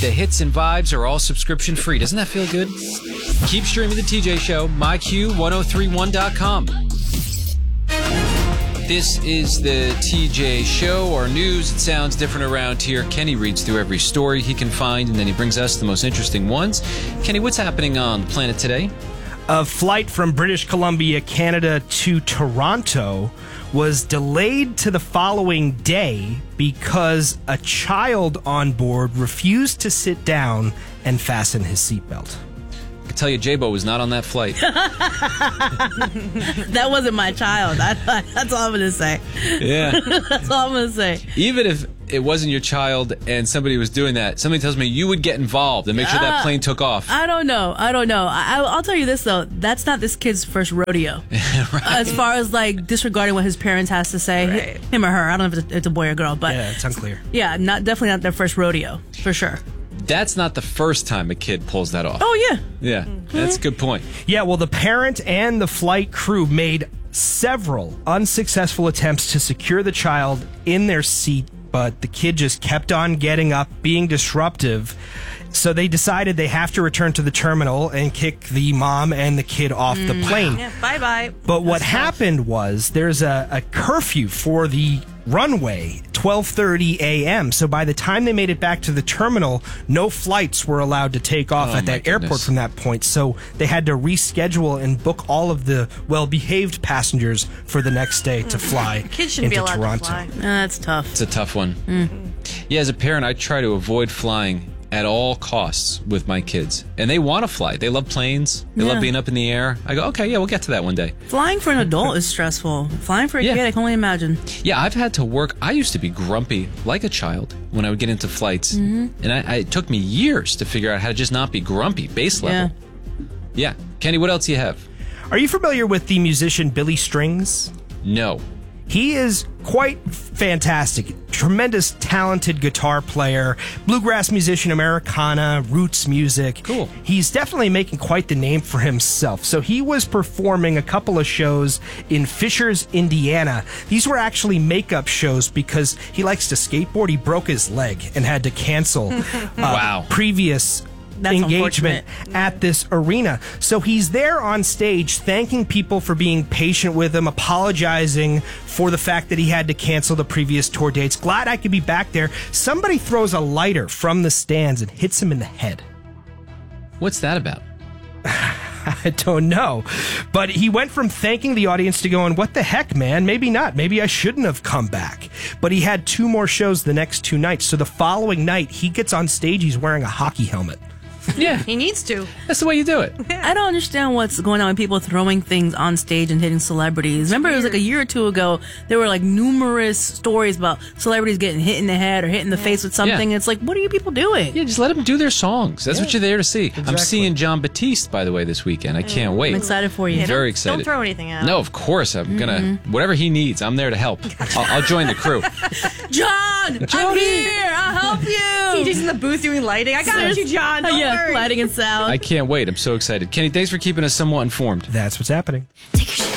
the hits and vibes are all subscription free. Doesn't that feel good? Keep streaming the TJ Show, myq1031.com. This is the TJ Show. Our news, it sounds different around here. Kenny reads through every story he can find, and then he brings us the most interesting ones. Kenny, what's happening on the planet today? A flight from British Columbia, Canada to Toronto was delayed to the following day because a child on board refused to sit down and fasten his seatbelt. I can tell you J-Bo was not on that flight. That wasn't my child. That's all I'm going to say. Yeah. That's all I'm going to say. Even if it wasn't your child and somebody was doing that, somebody tells me you would get involved and make sure that plane took off. I don't know. I'll tell you this, though. That's not this kid's first rodeo. Right. As far as, like, disregarding what his parents has to say. Right. Him or her. I don't know if it's a boy or girl. But yeah, it's unclear. Yeah, definitely not their first rodeo. For sure. That's not the first time a kid pulls that off. Oh, yeah. Yeah, that's a good point. Yeah, well, the parent and the flight crew made several unsuccessful attempts to secure the child in their seat, but the kid just kept on getting up, being disruptive. So they decided they have to return to the terminal and kick the mom and the kid off the plane. Yeah, bye-bye. But what happened was there's a curfew for the runway, 12:30 a.m. So by the time they made it back to the terminal, no flights were allowed to take off at that airport from that point. So they had to reschedule and book all of the well-behaved passengers for the next day to fly Kids shouldn't into be allowed Toronto. to fly. That's tough. It's a tough one. Yeah, as a parent, I try to avoid flying at all costs with my kids. And they want to fly. They love planes. They love being up in the air. I go, okay, yeah, we'll get to that one day. Flying for an adult is stressful. Flying for a kid, I can only imagine. Yeah, I've had to work. I used to be grumpy like a child when I would get into flights. And it took me years to figure out how to just not be grumpy, base level. Yeah. Kenny, what else do you have? Are you familiar with the musician Billy Strings? No. He is quite fantastic. Tremendous, talented guitar player, bluegrass musician, Americana, roots music. Cool. He's definitely making quite the name for himself. So he was performing a couple of shows in Fishers, Indiana. These were actually makeup shows because he likes to skateboard. He broke his leg and had to cancel previous engagement at this arena. So he's there on stage thanking people for being patient with him, apologizing for the fact that he had to cancel the previous tour dates. Glad I could be back there. Somebody throws a lighter from the stands and hits him in the head. What's that about? I don't know. But he went from thanking the audience to going, what the heck, man? Maybe not. Maybe I shouldn't have come back. But he had 2 more shows the next 2 nights. So the following night, he gets on stage. He's wearing a hockey helmet. Yeah. He needs to. That's the way you do it. I don't understand what's going on with people throwing things on stage and hitting celebrities. Remember, it was like a year or 2 ago, there were like numerous stories about celebrities getting hit in the head or hit in the face with something. It's like, what are you people doing? Yeah, just let them do their songs. That's what you're there to see. Exactly. I'm seeing John Batiste, by the way, this weekend. I can't wait. I'm excited for you. I'm very excited. Don't throw anything at him. No, of course. I'm going to, whatever he needs, I'm there to help. I'll join the crew. John, I'm here. I'll help you. TJ's in the booth doing lighting. I got you, John. Don't worry. Lighting and sound. I can't wait. I'm so excited. Kenny, thanks for keeping us somewhat informed. That's what's happening. Take your